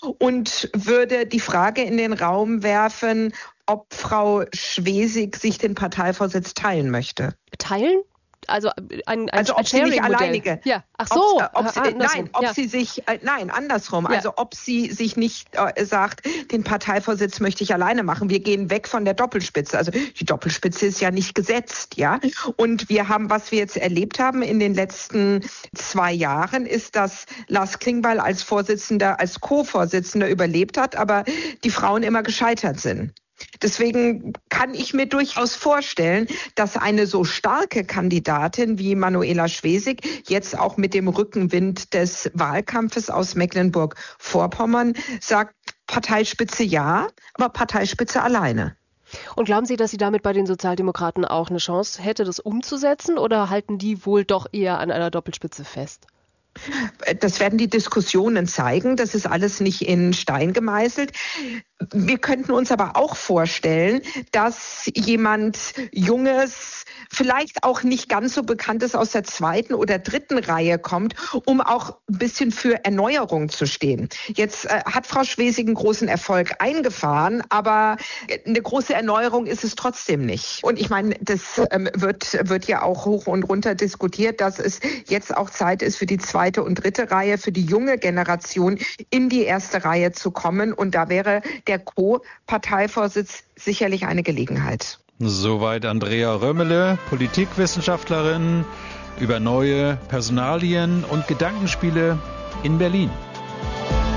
und würde die Frage in den Raum werfen, ob Frau Schwesig sich den Parteivorsitz teilen möchte. Teilen? Also ob sie nicht alleinige. Ja. Ach so. Andersrum. Ja. Also ob sie sich nicht sagt, den Parteivorsitz möchte ich alleine machen. Wir gehen weg von der Doppelspitze. Also die Doppelspitze ist ja nicht gesetzt, ja. Und wir haben, was wir jetzt erlebt haben in den letzten 2 Jahren, ist, dass Lars Klingbeil als Co-Vorsitzender überlebt hat, aber die Frauen immer gescheitert sind. Deswegen kann ich mir durchaus vorstellen, dass eine so starke Kandidatin wie Manuela Schwesig jetzt auch mit dem Rückenwind des Wahlkampfes aus Mecklenburg-Vorpommern sagt, Parteispitze ja, aber Parteispitze alleine. Und glauben Sie, dass sie damit bei den Sozialdemokraten auch eine Chance hätte, das umzusetzen, oder halten die wohl doch eher an einer Doppelspitze fest? Das werden die Diskussionen zeigen. Das ist alles nicht in Stein gemeißelt. Wir könnten uns aber auch vorstellen, dass jemand Junges, vielleicht auch nicht ganz so Bekanntes aus der 2. oder 3. Reihe kommt, um auch ein bisschen für Erneuerung zu stehen. Jetzt hat Frau Schwesig einen großen Erfolg eingefahren, aber eine große Erneuerung ist es trotzdem nicht. Und ich meine, das wird ja auch hoch und runter diskutiert, dass es jetzt auch Zeit ist für die 2. und 3. Reihe, für die junge Generation in die 1. Reihe zu kommen. Und da wäre der Co-Parteivorsitz sicherlich eine Gelegenheit. Soweit Andrea Römmele, Politikwissenschaftlerin, über neue Personalien und Gedankenspiele in Berlin.